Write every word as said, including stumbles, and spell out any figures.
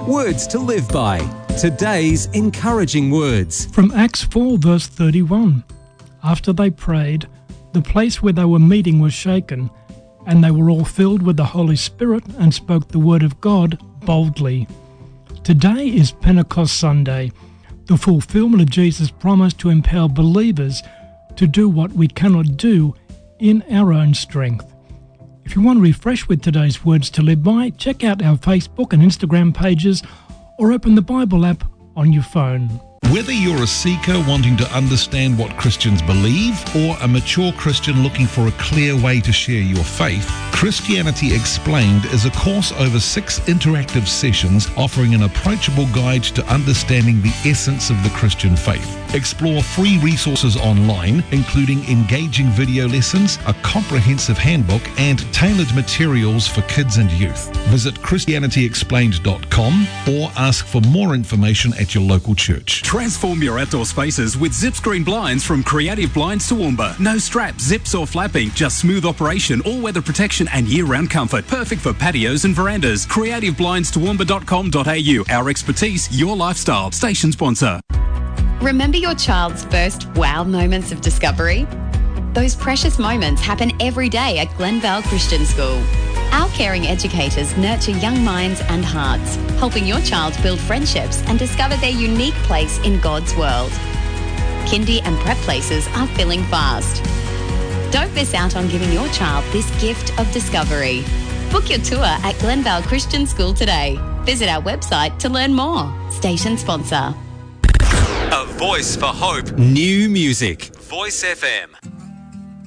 Words to live by. Today's encouraging words. From Acts four verse thirty-one. After they prayed, the place where they were meeting was shaken, and they were all filled with the Holy Spirit and spoke the word of God boldly. Today is Pentecost Sunday, the fulfillment of Jesus' promise to empower believers to do what we cannot do in our own strength. If you want to refresh with today's words to live by, check out our Facebook and Instagram pages or open the Bible app on your phone. Whether you're a seeker wanting to understand what Christians believe or a mature Christian looking for a clear way to share your faith, Christianity Explained is a course over six interactive sessions offering an approachable guide to understanding the essence of the Christian faith. Explore free resources online, including engaging video lessons, a comprehensive handbook, and tailored materials for kids and youth. Visit Christianity Explained dot com or ask for more information at your local church. Transform your outdoor spaces with Zip Screen Blinds from Creative Blinds Toowoomba. No straps, zips or flapping, just smooth operation, all-weather protection and year-round comfort. Perfect for patios and verandas. creative blinds toowoomba dot com dot a u. Our expertise, your lifestyle. Station sponsor. Remember your child's first wow moments of discovery? Those precious moments happen every day at Glenvale Christian School. Our caring educators nurture young minds and hearts, helping your child build friendships and discover their unique place in God's world. Kindy and prep places are filling fast. Don't miss out on giving your child this gift of discovery. Book your tour at Glenvale Christian School today. Visit our website to learn more. Station sponsor. A voice for hope. New music. Voice F M.